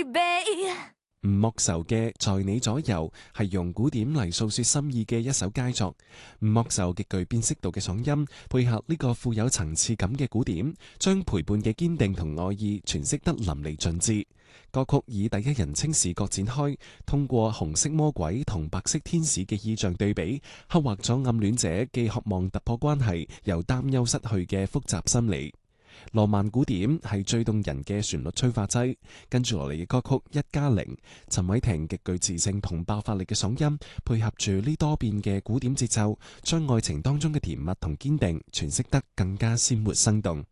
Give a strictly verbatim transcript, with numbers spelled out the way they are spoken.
baby。 吳莫愁嘅《在你左右》係用古典嚟訴說心意嘅一首佳作。吳莫愁極具辨識度嘅嗓音，配合呢個富有層次感嘅古典，將陪伴嘅堅定同愛意詮釋得淋漓盡致。歌曲以第一人稱視角展開，通過紅色魔鬼同白色天使嘅意象對比，刻畫咗暗戀者既渴望突破關係，又擔憂失去嘅複雜心理。浪漫古典係最動人嘅旋律催化劑，跟住落嚟嘅歌曲《一加零》，陳偉霆極具磁性同爆發力嘅嗓音，配合住呢多變嘅古典節奏，將愛情當中嘅甜蜜同堅定詮釋得更加鮮活生動。